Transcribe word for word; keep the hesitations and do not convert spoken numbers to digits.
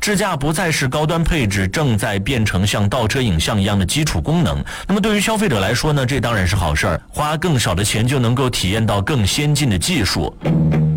支架不再是高端配置，正在变成像倒车影像一样的基础功能。那么对于消费者来说呢，这当然是好事儿，花更少的钱就能够体验到更先进的技术。